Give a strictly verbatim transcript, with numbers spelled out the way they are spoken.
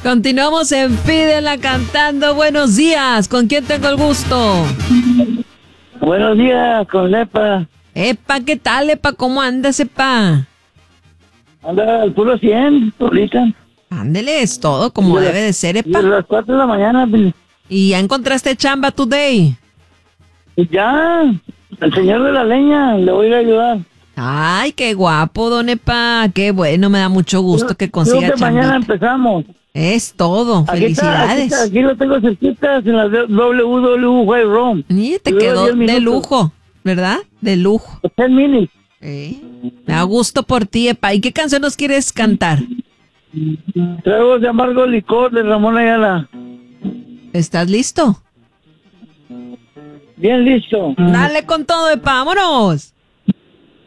Continuamos en Pídela Cantando. Buenos días. ¿Con quién tengo el gusto? Buenos días, con Lepa. Epa, ¿qué tal, Epa? ¿Cómo andas, Epa? Anda al puro cien, ahorita. Ándele, es todo como de debe de ser, Epa. A las cuatro de la mañana. ¿Y ya encontraste chamba today? Ya, el señor de la leña, le voy a ir a ayudar. Ay, qué guapo, don Epa. Qué bueno, me da mucho gusto que consiga Creo que chambita. mañana empezamos. Es todo, Aquí felicidades. Está, aquí, está, aquí lo tengo cerquitas en la W W White Room. Y te Dura quedó diez de minutos. lujo, ¿verdad? De lujo. ten minutes. Sí. Me da gusto por ti, Epa. ¿Y qué canción nos quieres cantar? Tragos de amargo licor de Ramón Ayala. ¿Estás listo? Bien listo. Dale con todo, Epa, vámonos.